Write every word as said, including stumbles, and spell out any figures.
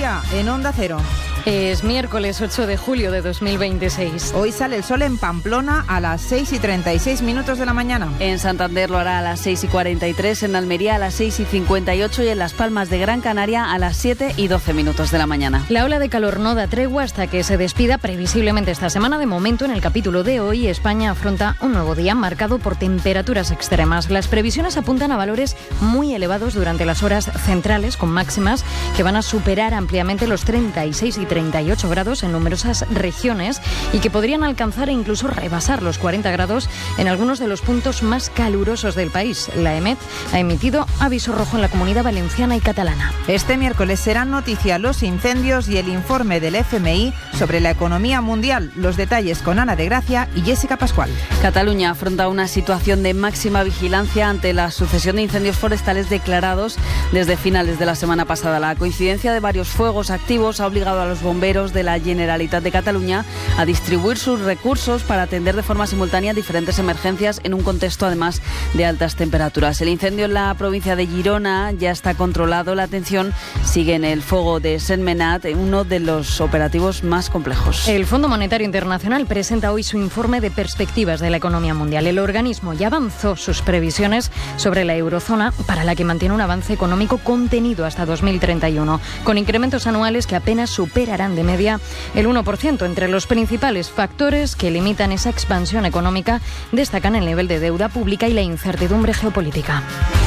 día en Onda Cero. Es miércoles ocho de julio de dos mil veintiséis. Hoy sale el sol en Pamplona a las seis y treinta y seis minutos de la mañana. En Santander lo hará a las seis y cuarenta y tres, en Almería a las seis y cincuenta y ocho y en Las Palmas de Gran Canaria a las siete y doce minutos de la mañana. La ola de calor no da tregua hasta que se despida previsiblemente esta semana. De momento, en el capítulo de hoy, España afronta un nuevo día marcado por temperaturas extremas. Las previsiones apuntan a valores muy elevados durante las horas centrales, con máximas que van a superar ampliamente los treinta y seis y treinta y ocho grados en numerosas regiones y que podrían alcanzar e incluso rebasar los cuarenta grados en algunos de los puntos más calurosos del país. La EMET ha emitido aviso rojo en la Comunidad Valenciana y Catalana. Este miércoles serán noticia los incendios y el informe del F M I sobre la economía mundial. Los detalles con Ana de Gracia y Jessica Pascual. Cataluña afronta una situación de máxima vigilancia ante la sucesión de incendios forestales declarados desde finales de la semana pasada. La coincidencia de varios fuegos activos ha obligado a los bomberos de la Generalitat de Cataluña a distribuir sus recursos para atender de forma simultánea diferentes emergencias en un contexto además de altas temperaturas. El incendio en la provincia de Girona ya está controlado. La atención sigue en el fuego de Sentmenat, uno de los operativos más complejos. El Fondo Monetario Internacional presenta hoy su informe de perspectivas de la economía mundial. El organismo ya avanzó sus previsiones sobre la eurozona, para la que mantiene un avance económico contenido hasta dos mil treinta y uno, con incrementos anuales que apenas superarán de media el uno por ciento. Entre los principales factores que limitan esa expansión económica destacan el nivel de deuda pública y la incertidumbre geopolítica.